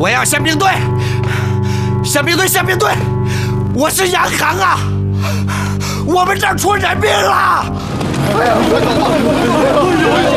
我要宪兵队，宪兵队，宪兵队！我是杨航啊！我们这儿出人命了！哎呀，快走吧！